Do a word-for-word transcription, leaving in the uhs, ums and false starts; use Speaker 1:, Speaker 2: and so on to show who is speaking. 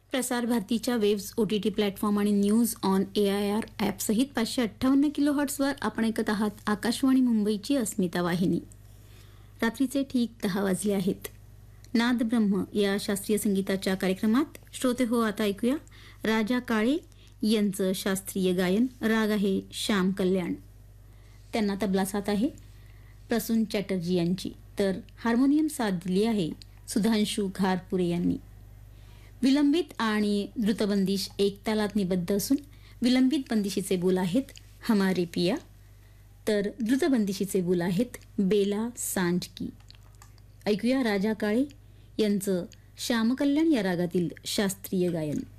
Speaker 1: प्रसार भारतीच्या waves OTT platform आणि news on A I R app सहित पाचशे अठ्ठावन्न किलो हर्ट्सवर आपण ऐकत आहात आकाशवाणी मुंबईची अस्मिता वाहिनी. रात्रीचे ठीक दहा वाजले आहेत. नाद ब्रह्म या शास्त्रीय संगीताच्या कार्यक्रमात श्रोते हो आता ऐकूया राजा काळे यांचं शास्त्रीय गायन. राग आहे श्याम कल्याण. त्यांना तबला साथ आहे प्रसून चॅटर्जी यांची, तर हार्मोनियम साथ दिली आहे सुधांशू घारपुरे यांनी. विलंबित आणि द्रुतबंदिश एक तालात निबद्ध असून विलंबित बंदिशीचे बोल आहेत हमारे पिया, तर द्रुतबंदिशीचे बोल आहेत बेला सांझ की. ऐकूया राजा काळे यांचं श्यामकल्याण या रागातील शास्त्रीय गायन.